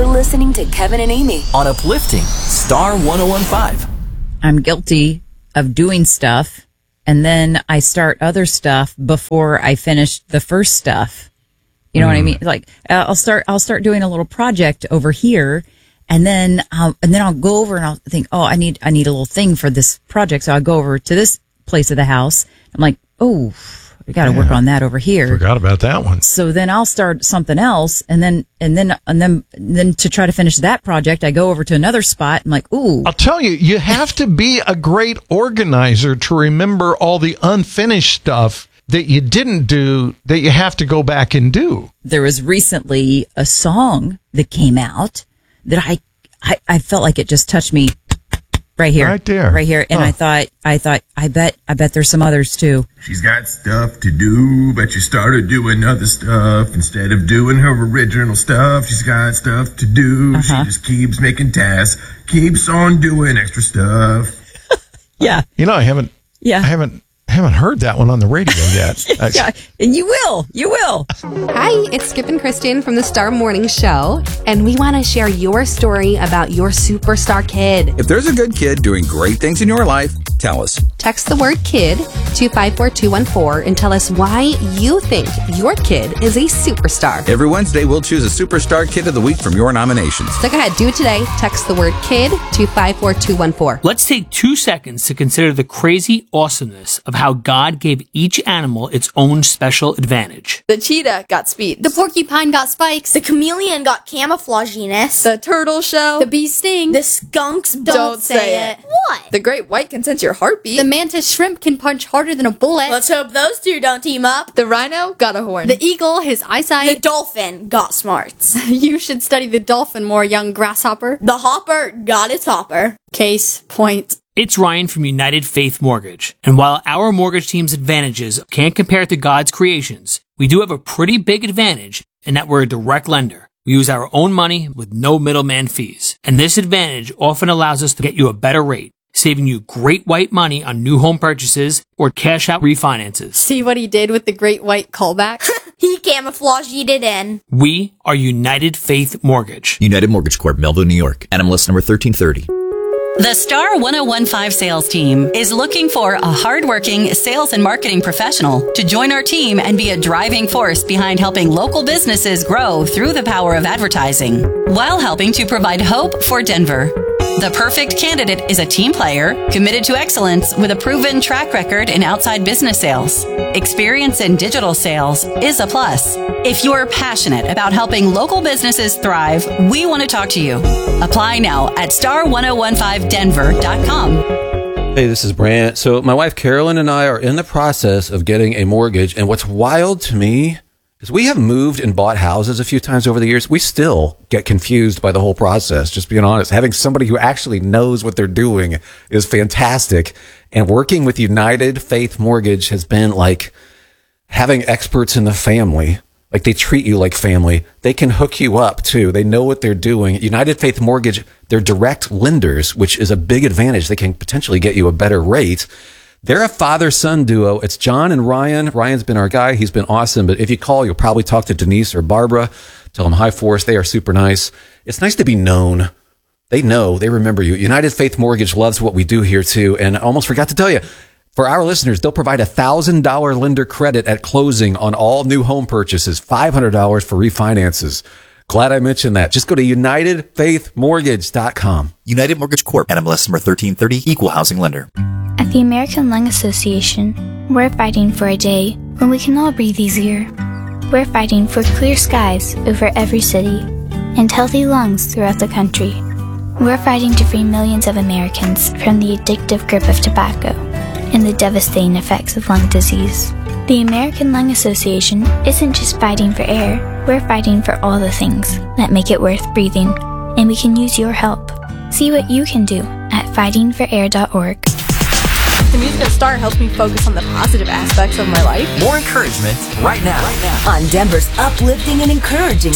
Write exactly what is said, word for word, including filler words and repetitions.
You're listening to Kevin and Amy on Uplifting Star one oh one five. I'm guilty of doing stuff, and then I start other stuff before I finish the first stuff. You know mm. what I mean? Like uh, I'll start, I'll start doing a little project over here, and then, I'll, and then I'll go over and I'll think, oh, I need, I need a little thing for this project. So I'll go over to this place of the house. I'm like, oh, we got to yeah. work on that over here. Forgot about that one. So then I'll start something else, and then and then and then then to try to finish that project, I go over to another spot. I'm like, ooh. I'll tell you, you have to be a great organizer to remember all the unfinished stuff that you didn't do that you have to go back and do. There was recently a song that came out that I I, I felt like it just touched me. Right here. Right there. Right here. And huh. I thought, I thought, I bet, I bet there's some others too. She's got stuff to do, but she started doing other stuff instead of doing her original stuff. She's got stuff to do. Uh-huh. She just keeps making tasks, keeps on doing extra stuff. Yeah. You know, I haven't, yeah. I haven't, haven't heard that one on the radio yet. Yeah, and you will. You will. Hi, it's Skip and Kristen from the Star Morning Show, and we want to share your story about your superstar kid. If there's a good kid doing great things in your life, tell us. Text the word KID to five four two one four and tell us why you think your kid is a superstar. Every Wednesday, we'll choose a superstar kid of the week from your nominations. So go ahead, do it today. Text the word KID to five four two one four. Let's take two seconds to consider the crazy awesomeness of how God gave each animal its own special advantage. The cheetah got speed. The porcupine got spikes. The chameleon got camouflaginess. The turtle shell. The bee sting. The skunks don't, don't say, say it. it. What? The great white can sense your heartbeat. The mantis shrimp can punch harder than a bullet. Let's hope those two don't team up. The rhino got a horn. The eagle, his eyesight. The dolphin got smarts. You should study the dolphin more, young grasshopper. The hopper got its hopper. Case point. It's Ryan from United Faith Mortgage. And while our mortgage team's advantages can't compare to God's creations, we do have a pretty big advantage in that we're a direct lender. We use our own money with no middleman fees. And this advantage often allows us to get you a better rate, saving you great white money on new home purchases or cash out refinances. See what he did with the great white callback? He camouflaged it in. We are United Faith Mortgage. United Mortgage Corp, Melville, New York. N M L S number thirteen thirty. The Star one oh one five sales team is looking for a hardworking sales and marketing professional to join our team and be a driving force behind helping local businesses grow through the power of advertising, while helping to provide hope for Denver. The perfect candidate is a team player, committed to excellence with a proven track record in outside business sales. Experience in digital sales is a plus. If you're passionate about helping local businesses thrive, we want to talk to you. Apply now at star one oh one five denver dot com. Hey, this is Brant. So my wife Carolyn and I are in the process of getting a mortgage, and what's wild to me is we have moved and bought houses a few times over the years. We still get confused by the whole process, just being honest. Having somebody who actually knows what they're doing is fantastic. And working with United Faith Mortgage has been like having experts in the family. Like, they treat you like family. They can hook you up too. They know what they're doing. United Faith Mortgage, they're direct lenders, which is a big advantage. They can potentially get you a better rate. They're a father-son duo. It's John and Ryan. Ryan's been our guy. He's been awesome. But if you call, you'll probably talk to Denise or Barbara. Tell them hi for us. They are super nice. It's nice to be known. They know. They remember you. United Faith Mortgage loves what we do here too. And I almost forgot to tell you, for our listeners, they'll provide a one thousand dollars lender credit at closing on all new home purchases, five hundred dollars for refinances. Glad I mentioned that. Just go to united faith mortgage dot com. United Mortgage Corp, N M L S number thirteen thirty, Equal Housing Lender. At the American Lung Association, we're fighting for a day when we can all breathe easier. We're fighting for clear skies over every city and healthy lungs throughout the country. We're fighting to free millions of Americans from the addictive grip of tobacco and the devastating effects of lung disease. The American Lung Association isn't just fighting for air, we're fighting for all the things that make it worth breathing, and we can use your help. See what you can do at fighting for air dot org. The music at Star helps me focus on the positive aspects of my life. More encouragement right now, right now. On Denver's uplifting and encouraging